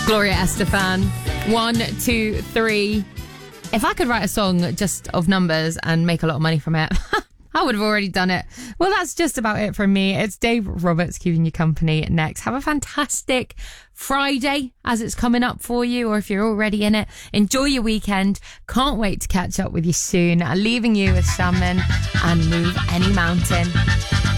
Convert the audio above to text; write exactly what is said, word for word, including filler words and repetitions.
Gloria Estefan. One, two, three. If I could write a song just of numbers and make a lot of money from it, I would have already done it. Well, that's just about it from me. It's Dave Roberts keeping you company next. Have a fantastic Friday as it's coming up for you, or if you're already in it, enjoy your weekend. Can't wait to catch up with you soon. Leaving you with Shaman and Move Any Mountain.